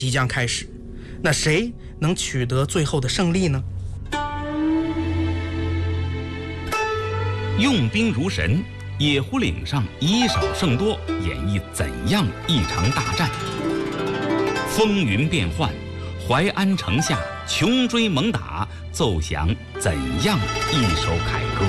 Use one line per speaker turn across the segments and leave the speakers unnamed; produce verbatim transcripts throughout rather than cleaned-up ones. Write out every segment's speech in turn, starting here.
即将开始，那谁能取得最后的胜利呢？
用兵如神，野狐岭上以少胜多，演绎怎样一场大战？风云变幻，淮安城下穷追猛打，奏响怎样一首凯歌？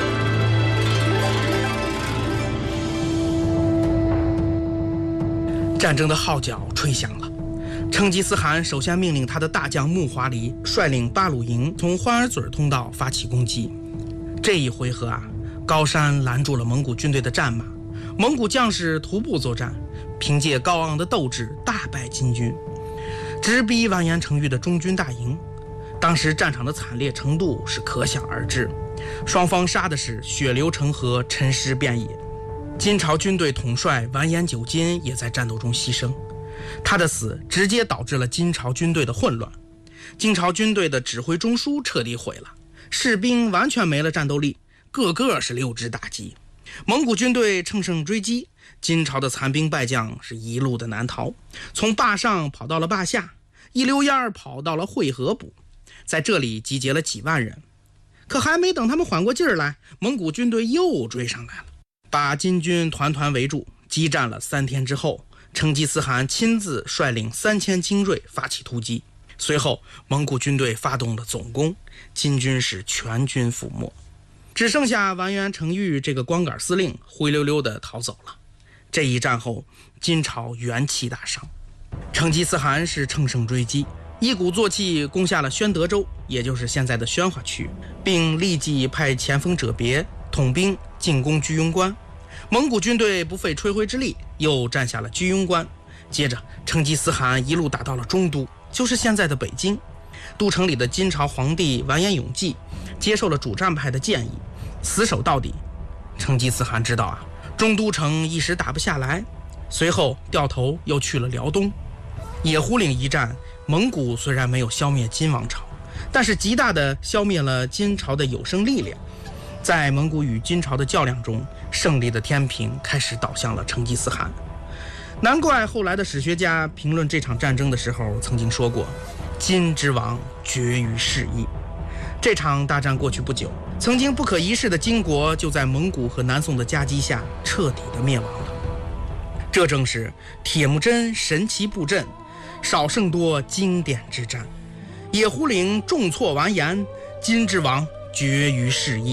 战争的号角吹响了。成吉思汗首先命令他的大将木华黎率领八路营从欢儿嘴通道发起攻击。这一回合啊，高山拦住了蒙古军队的战马，蒙古将士徒步作战，凭借高昂的斗志大败金军，直逼完颜成玉的中军大营。当时战场的惨烈程度是可想而知，双方杀的是血流成河，沉尸遍野。金朝军队统帅完颜九斤也在战斗中牺牲，他的死直接导致了金朝军队的混乱，金朝军队的指挥中枢彻底毁了，士兵完全没了战斗力，个个是溜之大吉。蒙古军队乘胜追击，金朝的残兵败将是一路的难逃，从坝上跑到了坝下，一溜烟儿跑到了会合堡，在这里集结了几万人。可还没等他们缓过劲儿来，蒙古军队又追上来了，把金军团团围住。激战了三天之后，成吉思汗亲自率领三千精锐发起突击，随后蒙古军队发动了总攻，金军是全军覆没，只剩下完颜成玉这个光杆司令灰溜溜地逃走了。这一战后，金朝元气大伤，成吉思汗是乘胜追击，一鼓作气攻下了宣德州，也就是现在的宣化区，并立即派前锋者别统兵进攻居庸关。蒙古军队不费吹灰之力又占下了居庸关，接着成吉思汗一路打到了中都，就是现在的北京。都城里的金朝皇帝完颜永济接受了主战派的建议，死守到底。成吉思汗知道啊，中都城一时打不下来，随后掉头又去了辽东。野狐岭一战，蒙古虽然没有消灭金王朝，但是极大地消灭了金朝的有生力量。在蒙古与金朝的较量中，胜利的天平开始倒向了成吉思汗。难怪后来的史学家评论这场战争的时候曾经说过，金之亡决于事矣。这场大战过去不久，曾经不可一世的金国就在蒙古和南宋的夹击下彻底的灭亡了。这正是铁木真神奇布阵，少胜多经典之战。野狐岭重挫完颜，金之亡决于事矣。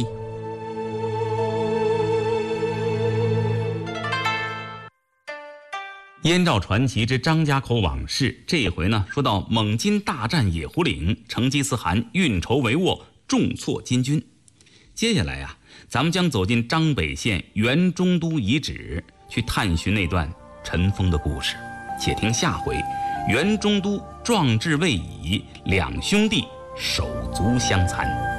燕赵传奇之张家口往事，这一回呢，说到蒙金大战野狐岭，成吉思汗运筹帷幄，重挫金军。接下来啊，咱们将走进张北县元中都遗址，去探寻那段尘封的故事。且听下回，元中都壮志未已，两兄弟手足相残。